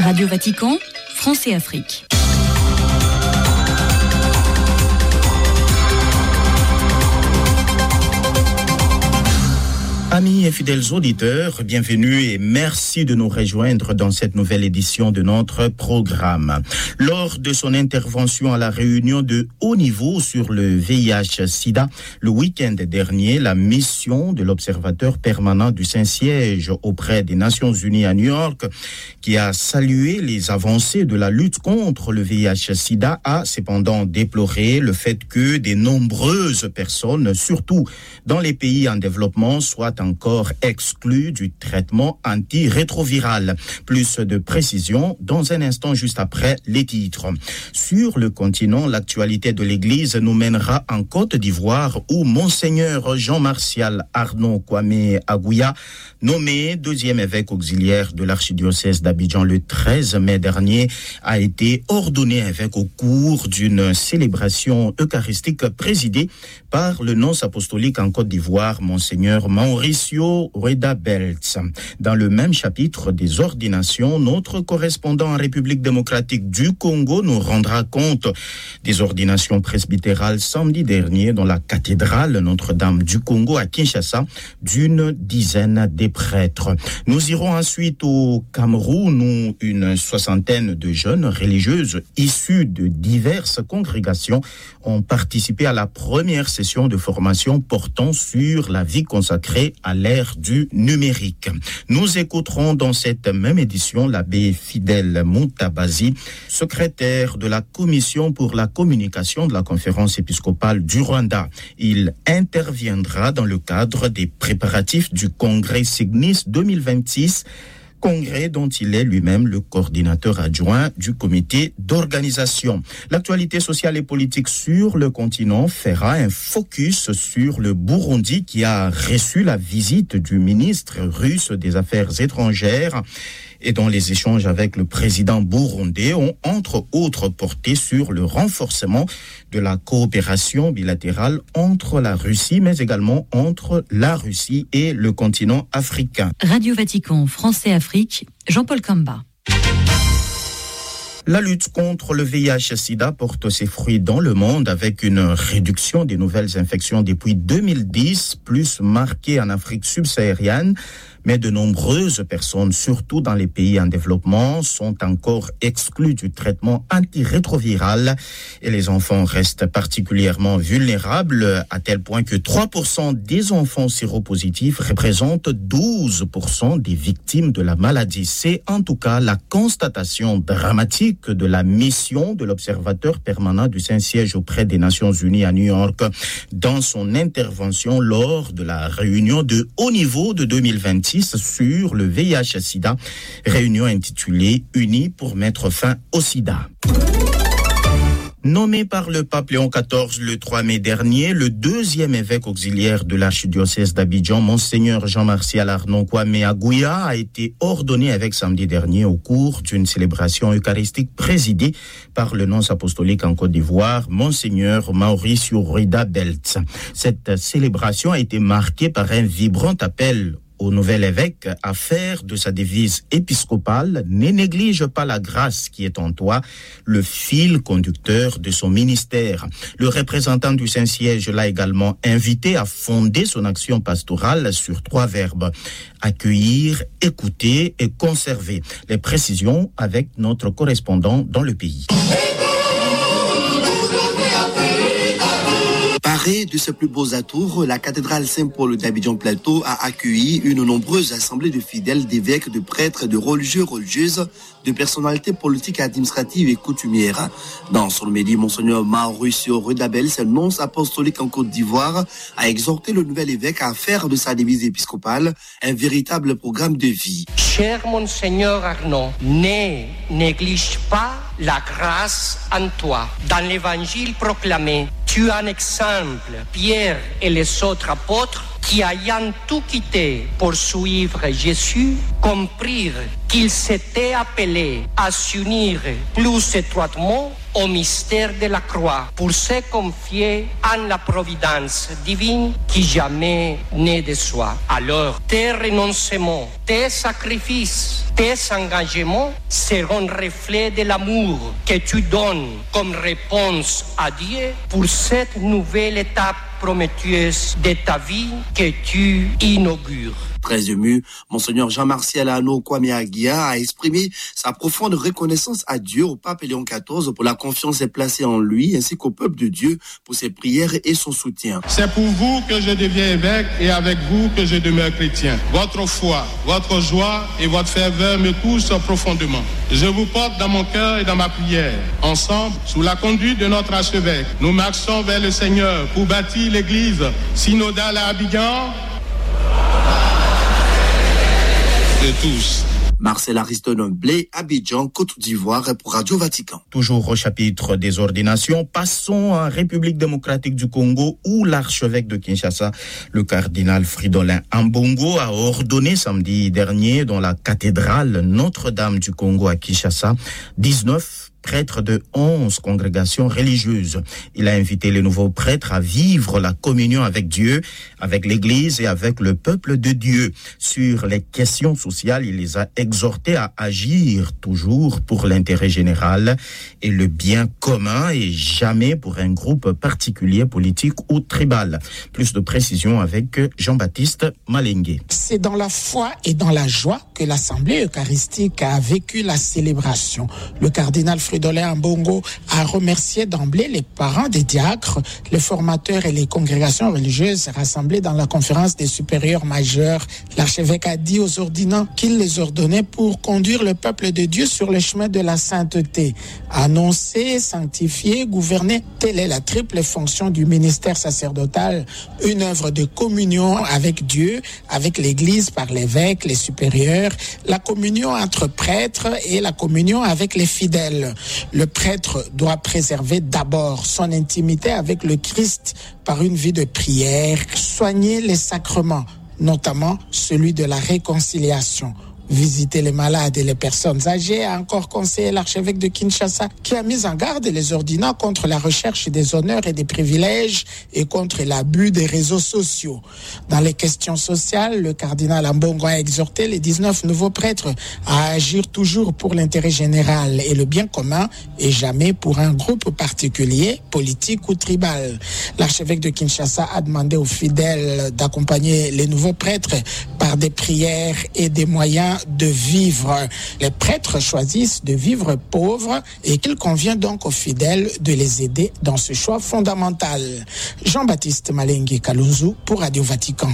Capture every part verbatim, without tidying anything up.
Radio Vatican, France et Afrique. Amis et fidèles auditeurs, bienvenue et merci de nous rejoindre dans cette nouvelle édition de notre programme. Lors de son intervention à la réunion de haut niveau sur le V I H sida, le week-end dernier, la mission de l'Observateur permanent du Saint-Siège auprès des Nations Unies à New York, qui a salué les avancées de la lutte contre le V I H sida, a cependant déploré le fait que de nombreuses personnes, surtout dans les pays en développement, soient encore exclus du traitement antirétroviral. Plus de précisions dans un instant juste après les titres. Sur le continent, l'actualité de l'Église nous mènera en Côte d'Ivoire où Monseigneur Jean-Martial Arnaud Kwame Agouya, nommé deuxième évêque auxiliaire de l'archidiocèse d'Abidjan le treize mai dernier, a été ordonné évêque au cours d'une célébration eucharistique présidée par le nonce apostolique en Côte d'Ivoire, Monseigneur Mauricio Reda Beltz. Dans le même chapitre des ordinations, notre correspondant en République démocratique du Congo nous rendra compte des ordinations presbytérales samedi dernier dans la cathédrale Notre-Dame du Congo à Kinshasa d'une dizaine de prêtres. Nous irons ensuite au Cameroun où une soixantaine de jeunes religieuses issues de diverses congrégations ont participé à la première session de formation portant sur la vie consacrée à l'ère du numérique. Nous écouterons dans cette même édition l'abbé Fidèle Moutabazi, secrétaire de la Commission pour la communication de la Conférence épiscopale du Rwanda. Il interviendra dans le cadre des préparatifs du Congrès Signis deux mille vingt-six, congrès dont il est lui-même le coordinateur adjoint du comité d'organisation. L'actualité sociale et politique sur le continent fera un focus sur le Burundi qui a reçu la visite du ministre russe des Affaires étrangères et dont les échanges avec le président burundais ont entre autres porté sur le renforcement de la coopération bilatérale entre la Russie, mais également entre la Russie et le continent africain. Radio Vatican, France et Afrique, Jean-Paul Kamba. La lutte contre le V I H sida porte ses fruits dans le monde avec une réduction des nouvelles infections depuis deux mille dix, plus marquée en Afrique subsaharienne. Mais de nombreuses personnes, surtout dans les pays en développement, sont encore exclues du traitement antirétroviral et les enfants restent particulièrement vulnérables à tel point que trois pour cent des enfants séropositifs représentent douze pour cent des victimes de la maladie. C'est en tout cas la constatation dramatique de la mission de l'Observateur permanent du Saint-Siège auprès des Nations Unies à New York dans son intervention lors de la réunion de haut niveau de deux mille vingt-six sur le V I H sida, réunion intitulée « Unis pour mettre fin au sida ». Nommé par le pape Léon quatorze le trois mai dernier, le deuxième évêque auxiliaire de l'archidiocèse d'Abidjan, Monseigneur Jean-Martial Arnaud Kwame Agouya, a été ordonné évêque samedi dernier au cours d'une célébration eucharistique présidée par le nonce apostolique en Côte d'Ivoire, Monseigneur Mauricio Reda Beltz. Cette célébration a été marquée par un vibrant appel au nouvel évêque à faire de sa devise épiscopale « Ne néglige pas la grâce qui est en toi », le fil conducteur de son ministère. Le représentant du Saint-Siège l'a également invité à fonder son action pastorale sur trois verbes : accueillir, écouter et conserver. Les précisions avec notre correspondant dans le pays. Parée de ses plus beaux atours, la cathédrale Saint-Paul d'Abidjan-Plateau a accueilli une nombreuse assemblée de fidèles, d'évêques, de prêtres, de religieux, religieuses, de personnalités politiques, administratives et coutumières. Dans son médiat, Monseigneur Mauricio Reda Beltz, nonce apostolique en Côte d'Ivoire, a exhorté le nouvel évêque à faire de sa devise épiscopale un véritable programme de vie. Cher Monseigneur Arnaud, ne néglige pas la grâce en toi. Dans l'évangile proclamé, tu es un exemple, Pierre et les autres apôtres, qui ayant tout quitté pour suivre Jésus, comprirent qu'ils s'étaient appelés à s'unir plus étroitement au mystère de la croix pour se confier en la providence divine qui jamais ne déçoit. Alors, tes renoncements, tes sacrifices, tes engagements seront reflets de l'amour que tu donnes comme réponse à Dieu pour cette nouvelle étape prometteuse de ta vie que tu inaugures. Très ému, Monseigneur Jean-Martial Ano Kwame Aguia a exprimé sa profonde reconnaissance à Dieu, au pape Léon quatorze, pour la confiance placée en lui, ainsi qu'au peuple de Dieu pour ses prières et son soutien. C'est pour vous que je deviens évêque et avec vous que je demeure chrétien. Votre foi, votre joie et votre ferveur me touchent profondément. Je vous porte dans mon cœur et dans ma prière. Ensemble, sous la conduite de notre archevêque, nous marchons vers le Seigneur pour bâtir l'église synodale à Abidjan de tous. Marcel Ariston Blé, Abidjan, Côte d'Ivoire pour Radio Vatican. Toujours au chapitre des ordinations, passons en République démocratique du Congo où l'archevêque de Kinshasa, le cardinal Fridolin Ambongo, a ordonné samedi dernier dans la cathédrale Notre-Dame du Congo à Kinshasa dix-neuf prêtre de onze congrégations religieuses. Il a invité les nouveaux prêtres à vivre la communion avec Dieu, avec l'Église et avec le peuple de Dieu. Sur les questions sociales, il les a exhortés à agir toujours pour l'intérêt général et le bien commun et jamais pour un groupe particulier, politique ou tribal. Plus de précisions avec Jean-Baptiste Malengue. C'est dans la foi et dans la joie que l'Assemblée eucharistique a vécu la célébration. Le cardinal Fridolin Ambongo a remercié d'emblée les parents des diacres, les formateurs et les congrégations religieuses rassemblées dans la conférence des supérieurs majeurs. L'archevêque a dit aux ordinants qu'il les ordonnait pour conduire le peuple de Dieu sur le chemin de la sainteté. Annoncer, sanctifier, gouverner, telle est la triple fonction du ministère sacerdotal, une œuvre de communion avec Dieu, avec l'Église par l'évêque, les supérieurs, la communion entre prêtres et la communion avec les fidèles. Le prêtre doit préserver d'abord son intimité avec le Christ par une vie de prière, soigner les sacrements, notamment celui de la réconciliation. Visiter les malades et les personnes âgées, a encore conseillé l'archevêque de Kinshasa, qui a mis en garde les ordinants contre la recherche des honneurs et des privilèges et contre l'abus des réseaux sociaux. Dans les questions sociales, le cardinal Ambongo a exhorté les dix-neuf nouveaux prêtres à agir toujours pour l'intérêt général et le bien commun et jamais pour un groupe particulier, politique ou tribal. L'archevêque de Kinshasa a demandé aux fidèles d'accompagner les nouveaux prêtres par des prières et des moyens de vivre. Les prêtres choisissent de vivre pauvres et qu'il convient donc aux fidèles de les aider dans ce choix fondamental. Jean-Baptiste Malengue Kalunzu pour Radio Vatican.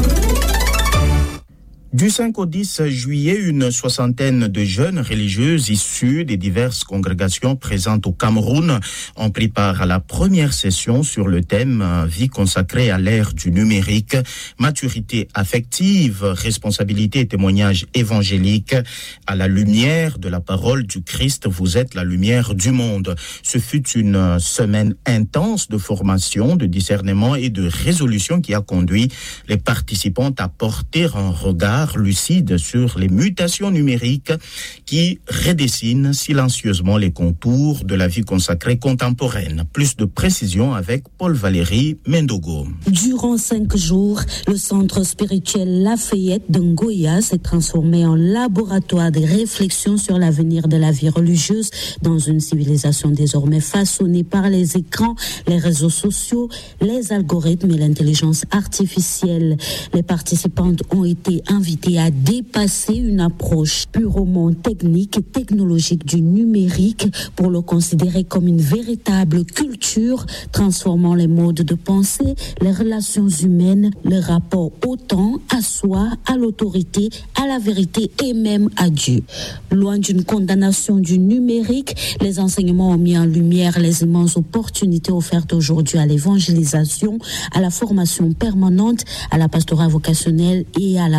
Du cinq au dix juillet, une soixantaine de jeunes religieuses issues des diverses congrégations présentes au Cameroun ont pris part à la première session sur le thème « Vie consacrée à l'ère du numérique, maturité affective, responsabilité et témoignage évangélique. À la lumière de la parole du Christ, vous êtes la lumière du monde ». Ce fut une semaine intense de formation, de discernement et de résolution qui a conduit les participantes à porter un regard lucide sur les mutations numériques qui redessinent silencieusement les contours de la vie consacrée contemporaine. Plus de précisions avec Paul-Valéry Mendogo. Durant cinq jours, le centre spirituel Lafayette de Ngoya s'est transformé en laboratoire de réflexion sur l'avenir de la vie religieuse dans une civilisation désormais façonnée par les écrans, les réseaux sociaux, les algorithmes et l'intelligence artificielle. Les participantes ont été invitées à dépasser une approche purement technique et technologique du numérique pour le considérer comme une véritable culture, transformant les modes de pensée, les relations humaines, le rapport au temps, à soi, à l'autorité, à la vérité et même à Dieu. Loin d'une condamnation du numérique, les enseignements ont mis en lumière les immenses opportunités offertes aujourd'hui à l'évangélisation, à la formation permanente, à la pastorale vocationnelle et à la communication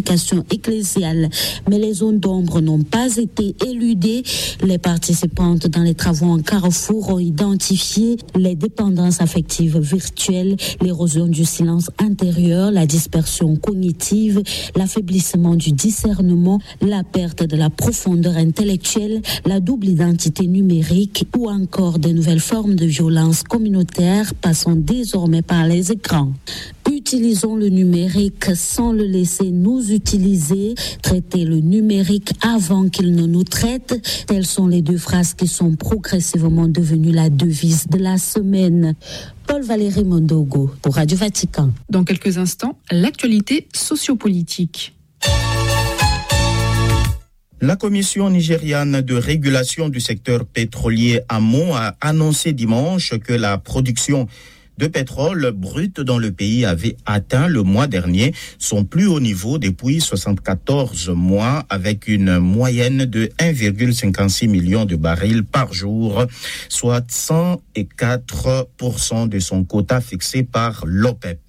communication ecclésiale. Mais les zones d'ombre n'ont pas été éludées. Les participantes dans les travaux en Carrefour ont identifié les dépendances affectives virtuelles, l'érosion du silence intérieur, la dispersion cognitive, l'affaiblissement du discernement, la perte de la profondeur intellectuelle, la double identité numérique ou encore de nouvelles formes de violence communautaire passant désormais par les écrans. Utilisons le numérique sans le laisser nous utiliser. Traiter le numérique avant qu'il ne nous traite. Telles sont les deux phrases qui sont progressivement devenues la devise de la semaine. Paul-Valéry Mondogo pour Radio Vatican. Dans quelques instants, l'actualité sociopolitique. La Commission nigériane de régulation du secteur pétrolier AMO a annoncé dimanche que la production de pétrole brut dans le pays avait atteint le mois dernier son plus haut niveau depuis soixante-quatorze mois, avec une moyenne de un virgule cinquante-six million de barils par jour, soit cent quatre pour cent de son quota fixé par l'OPEP.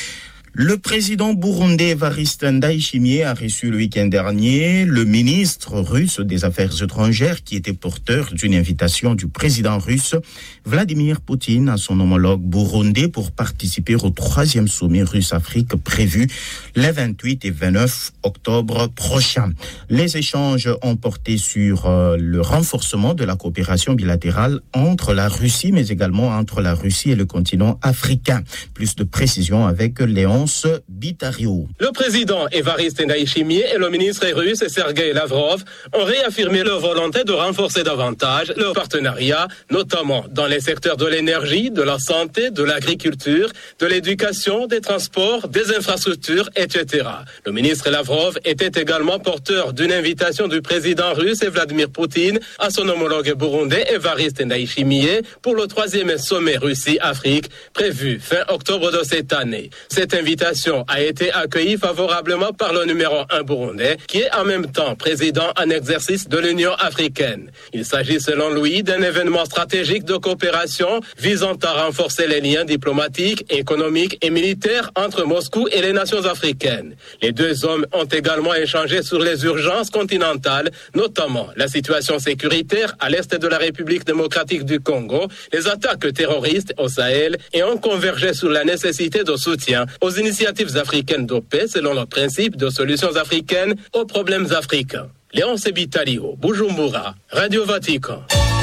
Le président burundais Evariste Ndayishimiye a reçu le week-end dernier le ministre russe des Affaires étrangères qui était porteur d'une invitation du président russe Vladimir Poutine à son homologue burundais pour participer au troisième sommet russe-Afrique prévu les vingt-huit et vingt-neuf octobre prochains. Les échanges ont porté sur euh, le renforcement de la coopération bilatérale entre la Russie mais également entre la Russie et le continent africain. Plus de précisions avec Léon Bitario. Le président Evariste Ndayishimiye et le ministre russe Sergei Lavrov ont réaffirmé leur volonté de renforcer davantage leur partenariat, notamment dans les secteurs de l'énergie, de la santé, de l'agriculture, de l'éducation, des transports, des infrastructures, et cetera. Le ministre Lavrov était également porteur d'une invitation du président russe Vladimir Poutine à son homologue burundais Evariste Ndayishimiye pour le troisième sommet Russie-Afrique prévu fin octobre de cette année. Cette invitation L'invitation a été accueillie favorablement par le numéro un burundais, qui est en même temps président en exercice de l'Union africaine. Il s'agit selon lui d'un événement stratégique de coopération visant à renforcer les liens diplomatiques, économiques et militaires entre Moscou et les nations africaines. Les deux hommes ont également échangé sur les urgences continentales, notamment la situation sécuritaire à l'est de la République démocratique du Congo, les attaques terroristes au Sahel, et ont convergé sur la nécessité de soutien aux initiatives africaines de paix selon le principe de solutions africaines aux problèmes africains. Léon Sebitalio, Bujumbura, Radio Vatican.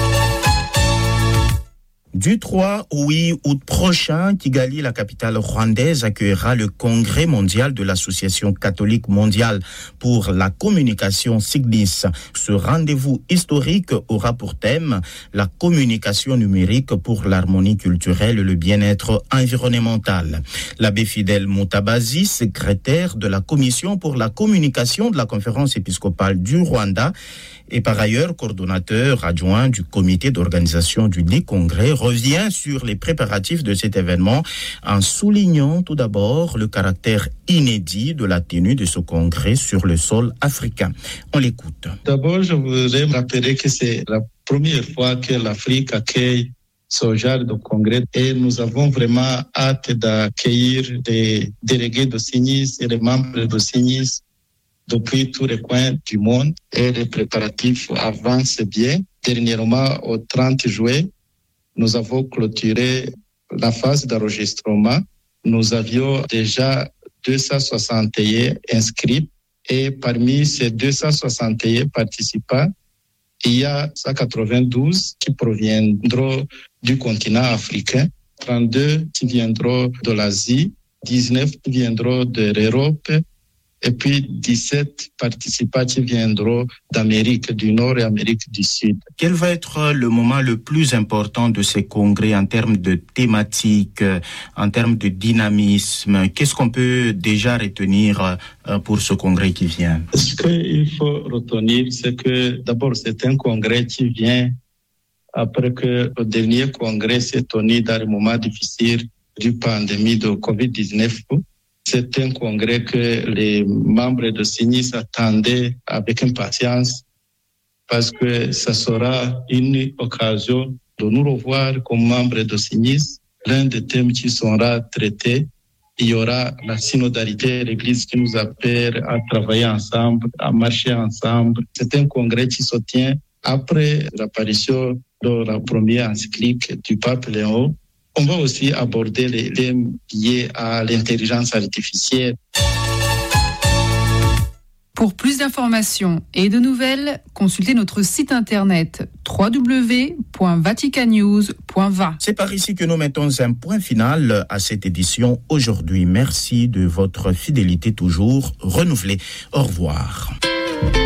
Du trois au huit août prochain, Kigali, la capitale rwandaise, accueillera le congrès mondial de l'Association catholique mondiale pour la communication SIGNIS. Ce rendez-vous historique aura pour thème la communication numérique pour l'harmonie culturelle et le bien-être environnemental. L'abbé Fidèle Mutabazi, secrétaire de la commission pour la communication de la conférence épiscopale du Rwanda, et par ailleurs coordonnateur adjoint du comité d'organisation du dit congrès, revient sur les préparatifs de cet événement en soulignant tout d'abord le caractère inédit de la tenue de ce congrès sur le sol africain. On l'écoute. D'abord, je voudrais rappeler que c'est la première fois que l'Afrique accueille ce genre de congrès et nous avons vraiment hâte d'accueillir les délégués de SIGNIS et les membres de SIGNIS depuis tous les coins du monde et les préparatifs avancent bien. Dernièrement, au trente juillet, nous avons clôturé la phase d'enregistrement. Nous avions déjà deux cent soixante et un inscrits et parmi ces deux cent soixante et un participants, il y a cent quatre-vingt-douze qui proviendront du continent africain, trente-deux qui viendront de l'Asie, dix-neuf qui viendront de l'Europe, et puis dix-sept participants qui viendront d'Amérique du Nord et Amérique du Sud. Quel va être le moment le plus important de ces congrès en termes de thématique, en termes de dynamisme? Qu'est-ce qu'on peut déjà retenir pour ce congrès qui vient? Ce qu'il faut retenir, c'est que d'abord c'est un congrès qui vient après que le dernier congrès s'est tenu dans le moment difficile du pandémie de covid dix-neuf. C'est un congrès que les membres de SIGNIS attendaient avec impatience parce que ça sera une occasion de nous revoir comme membres de SIGNIS. L'un des thèmes qui sera traité il y aura la synodalité, l'Église qui nous appelle à travailler ensemble, à marcher ensemble. C'est un congrès qui se tient après l'apparition de la première encyclique du pape Léon. On va aussi aborder les thèmes liés à l'intelligence artificielle. Pour plus d'informations et de nouvelles, consultez notre site internet w w w point vatican news point v a. C'est par ici que nous mettons un point final à cette édition aujourd'hui. Merci de votre fidélité toujours renouvelée. Au revoir.